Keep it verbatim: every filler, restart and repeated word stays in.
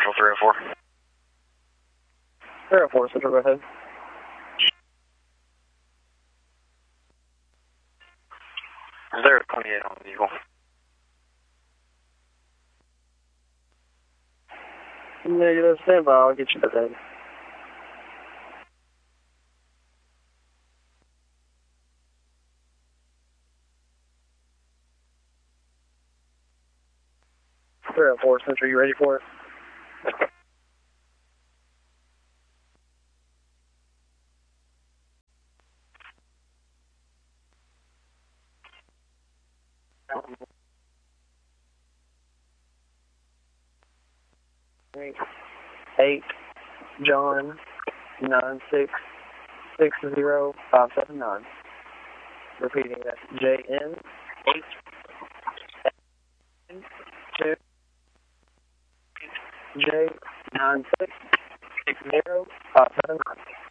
Central three oh four. three oh four, Central, go ahead. zero twenty-eight on the Eagle. Negative, stand by, I'll get you that day. three oh four, Central, you ready for it? Eight, John, nine six six zero five seven nine. Repeating that, J N eight two J nine six six zero five seven nine.